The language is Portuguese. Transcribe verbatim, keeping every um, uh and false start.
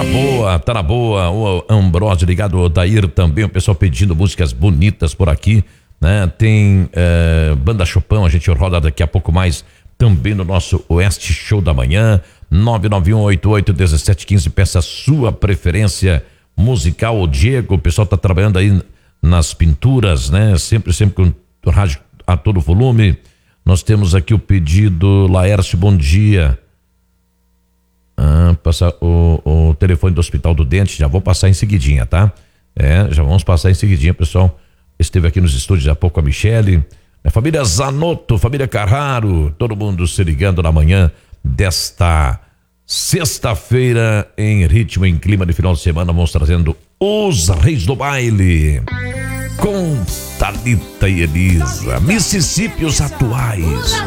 na boa, tá na boa. O Ambrósio ligado, o Odair também, o pessoal pedindo músicas bonitas por aqui, né? Tem é, Banda Chopin, a gente roda daqui a pouco mais também no nosso Oeste Show da Manhã. nove nove um oito oito um sete um cinco, peça a sua preferência musical. O Diego, o pessoal tá trabalhando aí nas pinturas, né? Sempre, sempre com o rádio a todo volume. Nós temos aqui o pedido, Laércio, bom dia. Ah, passar o, o telefone do Hospital do Dente, já vou passar em seguidinha, tá? É, já vamos passar em seguidinha, pessoal. Esteve aqui nos estúdios há pouco a Michele, a família Zanotto, família Carraro, todo mundo se ligando na manhã desta sexta-feira em ritmo, em clima de final de semana. Vamos trazendo os Reis do Baile com Thalita e Elisa, Mississippi, os atuais.